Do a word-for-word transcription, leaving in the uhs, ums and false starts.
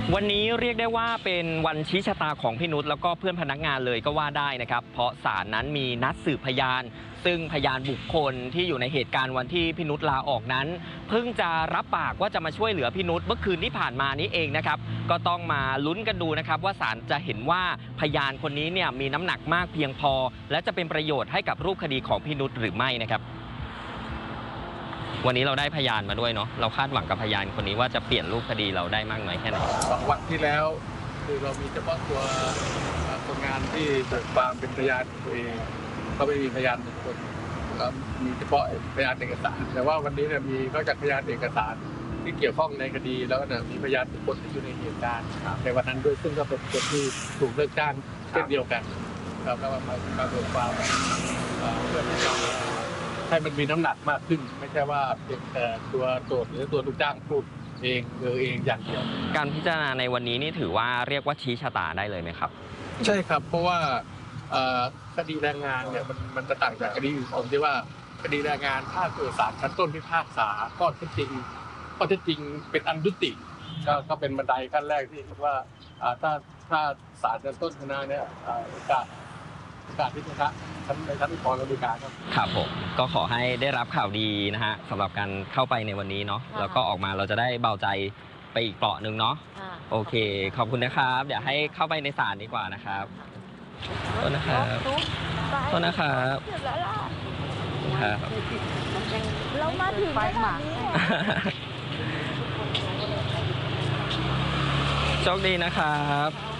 วันนี้เรียกได้ว่าเป็นวันชี้ชะตาของพี่นุชแล้วก็เพื่อนพนักงานเลยก็ว่าได้นะครับเพราะศาลนั้นมีนัดสืบพยานซึ่งพยานบุคคลที่อยู่ในเหตุการณ์วันที่พี่นุชลาออกนั้นเพิ่งจะรับปากว่าจะมาช่วยเหลือพี่นุชเมื่อคืนที่ผ่านมานี้เองนะครับก็ต้องมาลุ้นกันดูนะครับว่าศาลจะเห็นว่าพยานคนนี้เนี่ยมีน้ำหนักมากเพียงพอและจะเป็นประโยชน์ให้กับรูปคดีของพี่นุชหรือไม่นะครับวันนี้เราได้พยานมาด้วยเนาะเราคาดหวังกับพยานคนนี้ว่าจะเปลี่ยนรูปคดีเราได้มากน้อยแค่ไหนสองวันที่แล้วคือเรามีเฉพาะตัวคนงานที่เกิดความเป็นพยานตัวเองก็ไม่มีพยานบุคคลแล้วมีเฉพาะพยานเอกสารแต่ว่าวันนี้เนี่ยมีนอกจากพยานเอกสารที่เกี่ยวข้องในคดีแล้วเนี่ยมีพยานบุคคลที่อยู่ในเหตุการณ์ในวันนั้นด้วยซึ่งก็เป็นคนที่ถูกเลิกจ้างเช่นเดียวกันครับแล้วมาการตรวจความเพื่อที่จะให้มันมีน้ำหนักมากขึ้นไม่ใช่ว่าเป็นแต่ตัวโจทย์หรือตัวลูกจ้างพูดเองเออเองอย่างเดียวการพิจารณาในวันนี้นี่ถือว่าเรียกว่าชี้ชะตาได้เลยไหมครับใช่ครับเพราะว่าคดีแรงงานเนี่ยมันมันจะต่างจากคดีอื่นตรงที่ว่าคดีแรงงานถ้าเกิดศาลชั้นต้นพิพากษาข้อเท็จจริงข้อเท็จจริงเป็นอันยุติก็เป็นบันไดขั้นแรกที่คิดว่าถ้าถ้าศาลชั้นต้นชนะเนี่ยโอกาสโอกาสที่ชนะชั้นในชั้นอุทธรณ์ฎีกาครับครับผมก็ขอให้ได้รับข่าวดีนะฮะสำหรับการเข้าไปในวันนี้เนาะแล้วก็ออกมาเราจะได้เบาใจไปอีกเปราะหนึ่งเนาะโอเคขอบคุณนะครับเดี๋ยวให้เข้าไปในศาลดีกว่านะครับต้นนะครับต้นนะครับครับเรามาถึงขนาดนี้โชคดีนะครับ